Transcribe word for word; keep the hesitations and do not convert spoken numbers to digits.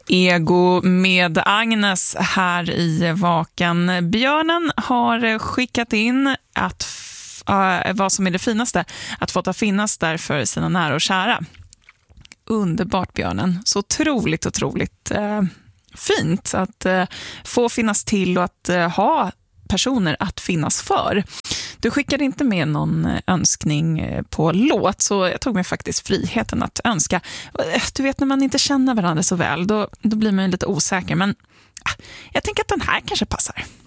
Ego med Agnes här i Vaken. Björnen har skickat in att uh, vad som är det finaste att få ta finnas där för sina nära och kära. Underbart, Björnen. Så otroligt, otroligt uh, fint att uh, få finnas till och att uh, ha personer att finnas för. Du skickade inte med någon önskning på låt, så jag tog mig faktiskt friheten att önska. Du vet, när man inte känner varandra så väl, då, då blir man lite osäker. Men jag tänker att den här kanske passar.